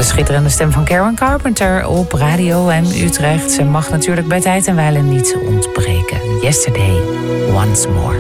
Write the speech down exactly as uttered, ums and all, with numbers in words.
De schitterende stem van Karen Carpenter op Radio M Utrecht. Ze mag natuurlijk bij tijd en wijle niet ontbreken. Yesterday, once more.